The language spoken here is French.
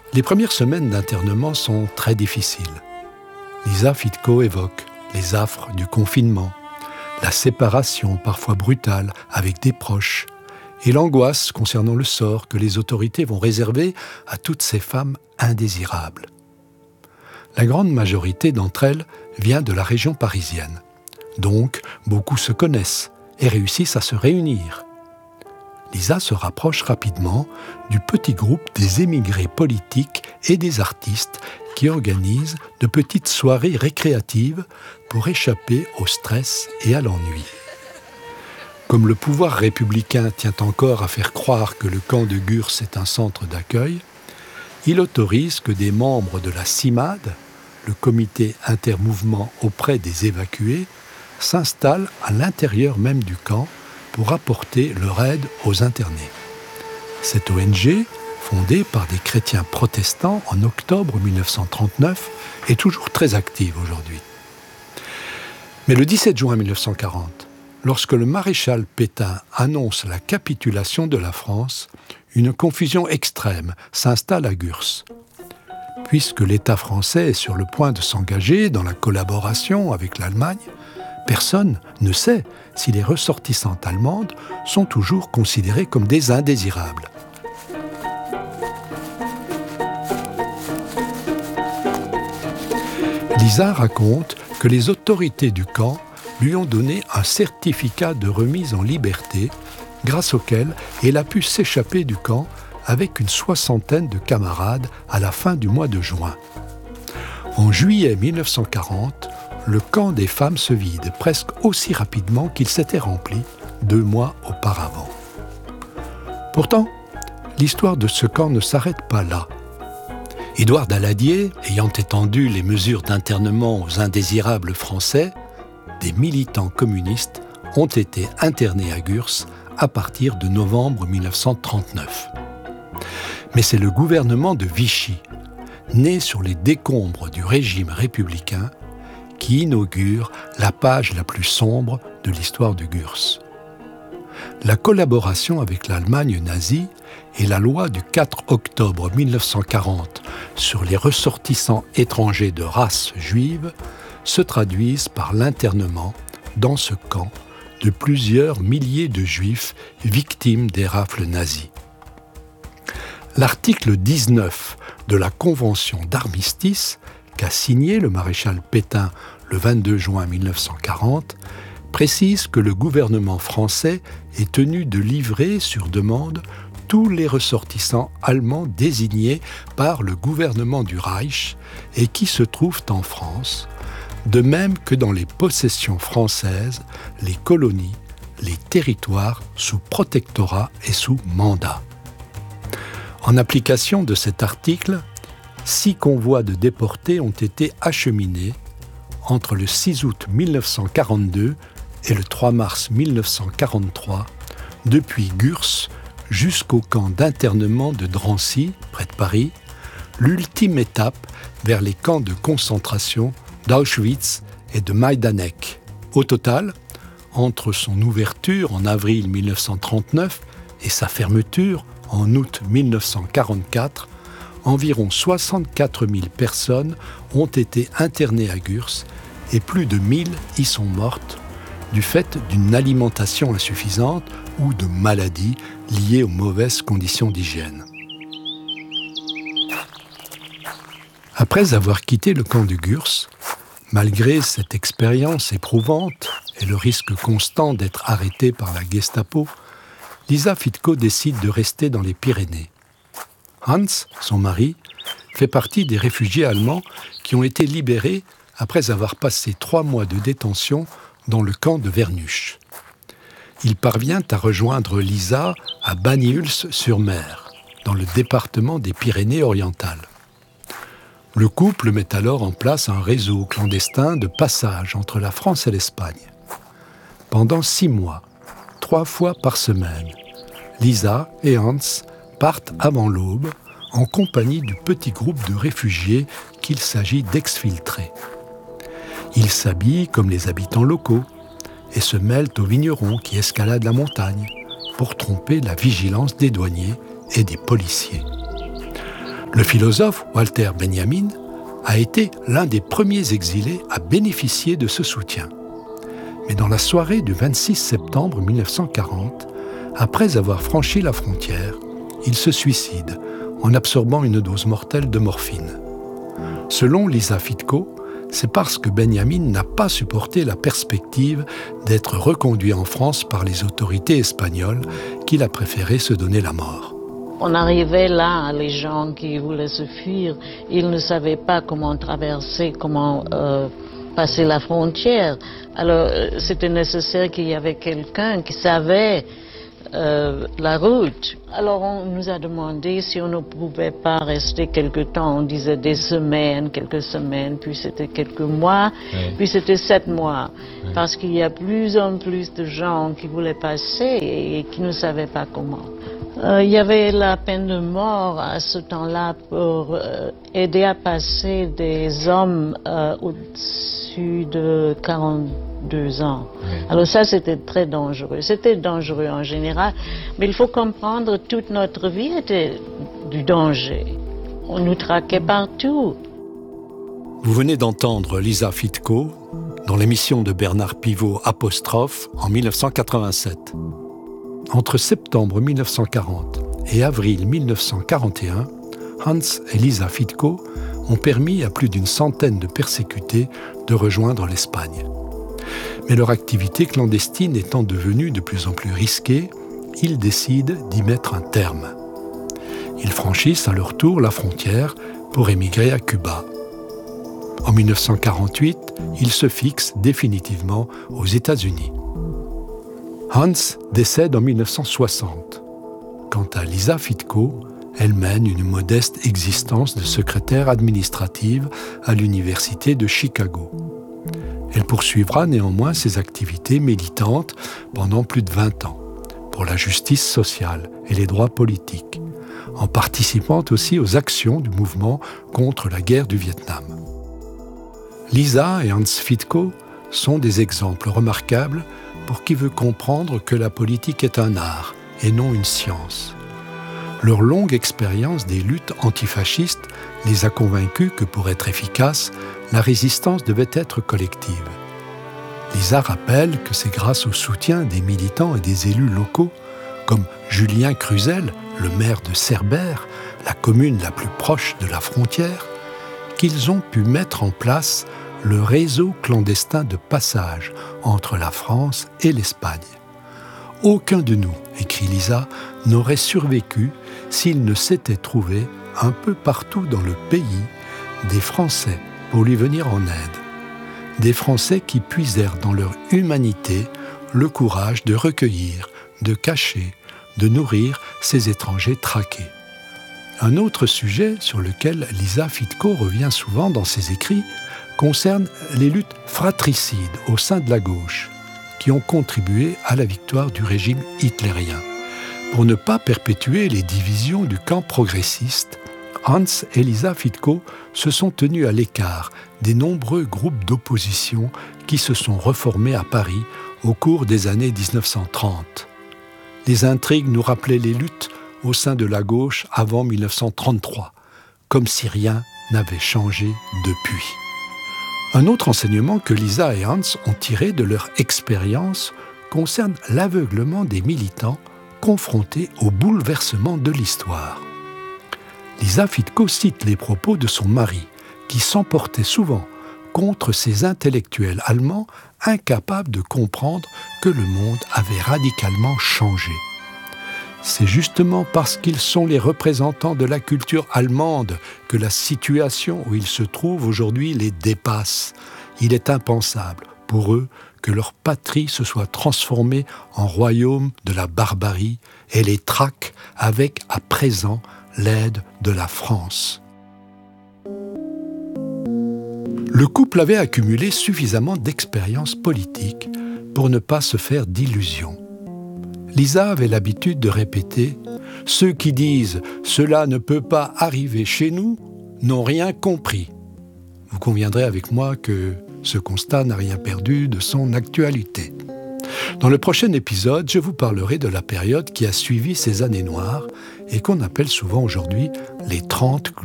Les premières semaines d'internement sont très difficiles. Lisa Fitko évoque les affres du confinement, la séparation parfois brutale avec des proches et l'angoisse concernant le sort que les autorités vont réserver à toutes ces femmes indésirables. La grande majorité d'entre elles vient de la région parisienne. Donc, beaucoup se connaissent et réussissent à se réunir. Lisa se rapproche rapidement du petit groupe des émigrés politiques et des artistes qui organisent de petites soirées récréatives pour échapper au stress et à l'ennui. Comme le pouvoir républicain tient encore à faire croire que le camp de Gurs est un centre d'accueil, il autorise que des membres de la CIMAD, le comité intermouvement auprès des évacués, s'installent à l'intérieur même du camp pour apporter leur aide aux internés. Cette ONG, fondée par des chrétiens protestants en octobre 1939, est toujours très active aujourd'hui. Mais le 17 juin 1940, lorsque le maréchal Pétain annonce la capitulation de la France, une confusion extrême s'installe à Gurs. Puisque l'État français est sur le point de s'engager dans la collaboration avec l'Allemagne, personne ne sait si les ressortissantes allemandes sont toujours considérées comme des indésirables. Lisa raconte que les autorités du camp lui ont donné un certificat de remise en liberté, grâce auquel elle a pu s'échapper du camp avec une 60aine de camarades à la fin du mois de juin. En juillet 1940, le camp des femmes se vide presque aussi rapidement qu'il s'était rempli 2 mois auparavant. Pourtant, l'histoire de ce camp ne s'arrête pas là. Édouard Daladier, ayant étendu les mesures d'internement aux indésirables français, des militants communistes ont été internés à Gurs à partir de novembre 1939. Mais c'est le gouvernement de Vichy, né sur les décombres du régime républicain, qui inaugure la page la plus sombre de l'histoire de Gurs. La collaboration avec l'Allemagne nazie et la loi du 4 octobre 1940 sur les ressortissants étrangers de race juive se traduisent par l'internement, dans ce camp, de plusieurs milliers de juifs victimes des rafles nazies. L'article 19 de la Convention d'armistice qu'a signé le maréchal Pétain le 22 juin 1940 précise que le gouvernement français est tenu de livrer sur demande tous les ressortissants allemands désignés par le gouvernement du Reich et qui se trouvent en France, de même que dans les possessions françaises, les colonies, les territoires sous protectorat et sous mandat. En application de cet article, 6 convois de déportés ont été acheminés entre le 6 août 1942 et le 3 mars 1943 depuis Gurs jusqu'au camp d'internement de Drancy, près de Paris, l'ultime étape vers les camps de concentration d'Auschwitz et de Majdanek. Au total, entre son ouverture en avril 1939 et sa fermeture en août 1944, environ 64 000 personnes ont été internées à Gurs et plus de 1000 y sont mortes du fait d'une alimentation insuffisante ou de maladies liées aux mauvaises conditions d'hygiène. Après avoir quitté le camp de Gurs, malgré cette expérience éprouvante et le risque constant d'être arrêtée par la Gestapo, Lisa Fitko décide de rester dans les Pyrénées. Hans, son mari, fait partie des réfugiés allemands qui ont été libérés après avoir passé 3 mois de détention dans le camp de Vernuche. Il parvient à rejoindre Lisa à Banyuls-sur-Mer, dans le département des Pyrénées-Orientales. Le couple met alors en place un réseau clandestin de passage entre la France et l'Espagne. Pendant 6 mois, 3 fois par semaine, Lisa et Hans partent avant l'aube en compagnie du petit groupe de réfugiés qu'il s'agit d'exfiltrer. Ils s'habillent comme les habitants locaux et se mêlent aux vignerons qui escaladent la montagne pour tromper la vigilance des douaniers et des policiers. Le philosophe Walter Benjamin a été l'un des premiers exilés à bénéficier de ce soutien. Mais dans la soirée du 26 septembre 1940, après avoir franchi la frontière, il se suicide en absorbant une dose mortelle de morphine. Selon Lisa Fitko, c'est parce que Benjamin n'a pas supporté la perspective d'être reconduit en France par les autorités espagnoles qu'il a préféré se donner la mort. On arrivait là, les gens qui voulaient se fuir, ils ne savaient pas comment traverser, comment passer la frontière. Alors c'était nécessaire qu'il y avait quelqu'un qui savait la route. Alors on nous a demandé si on ne pouvait pas rester quelque temps. On disait des semaines, quelques semaines, puis c'était quelques mois, puis c'était 7 mois. Parce qu'il y a plus en plus de gens qui voulaient passer et qui ne savaient pas comment. Il y avait la peine de mort à ce temps-là pour aider à passer des hommes au-dessus de 42 ans. Alors ça, c'était très dangereux. C'était dangereux en général, mais il faut comprendre, toute notre vie était du danger. On nous traquait partout. Vous venez d'entendre Lisa Fitko dans l'émission de Bernard Pivot Apostrophe en 1987. Entre septembre 1940 et avril 1941, Hans et Lisa Fitko ont permis à plus d'une centaine de persécutés de rejoindre l'Espagne. Mais leur activité clandestine étant devenue de plus en plus risquée, ils décident d'y mettre un terme. Ils franchissent à leur tour la frontière pour émigrer à Cuba. En 1948, ils se fixent définitivement aux États-Unis. Hans décède en 1960. Quant à Lisa Fitko, elle mène une modeste existence de secrétaire administrative à l'Université de Chicago. Elle poursuivra néanmoins ses activités militantes pendant plus de 20 ans, pour la justice sociale et les droits politiques, en participant aussi aux actions du mouvement contre la guerre du Vietnam. Lisa et Hans Fitko sont des exemples remarquables pour qui veut comprendre que la politique est un art et non une science. Leur longue expérience des luttes antifascistes les a convaincus que pour être efficace, la résistance devait être collective. Lisa rappelle que c'est grâce au soutien des militants et des élus locaux, comme Julien Cruzel, le maire de Cerbère, la commune la plus proche de la frontière, qu'ils ont pu mettre en place le réseau clandestin de passage entre la France et l'Espagne. Aucun de nous, écrit Lisa, n'aurait survécu s'il ne s'était trouvé un peu partout dans le pays des Français pour lui venir en aide. Des Français qui puisèrent dans leur humanité le courage de recueillir, de cacher, de nourrir ces étrangers traqués. Un autre sujet sur lequel Lisa Fitko revient souvent dans ses écrits concerne les luttes fratricides au sein de la gauche, qui ont contribué à la victoire du régime hitlérien. Pour ne pas perpétuer les divisions du camp progressiste, Hans et Lisa Fitko se sont tenus à l'écart des nombreux groupes d'opposition qui se sont reformés à Paris au cours des années 1930. Les intrigues nous rappelaient les luttes au sein de la gauche avant 1933, comme si rien n'avait changé depuis. Un autre enseignement que Lisa et Hans ont tiré de leur expérience concerne l'aveuglement des militants confrontés au bouleversement de l'histoire. Lisa Fitko cite les propos de son mari, qui s'emportait souvent contre ces intellectuels allemands incapables de comprendre que le monde avait radicalement changé. C'est justement parce qu'ils sont les représentants de la culture allemande que la situation où ils se trouvent aujourd'hui les dépasse. Il est impensable pour eux que leur patrie se soit transformée en royaume de la barbarie et les traque avec, à présent, l'aide de la France. Le couple avait accumulé suffisamment d'expérience politique pour ne pas se faire d'illusions. Lisa avait l'habitude de répéter « Ceux qui disent « cela ne peut pas arriver chez nous » n'ont rien compris ». Vous conviendrez avec moi que ce constat n'a rien perdu de son actualité. Dans le prochain épisode, je vous parlerai de la période qui a suivi ces années noires et qu'on appelle souvent aujourd'hui les 30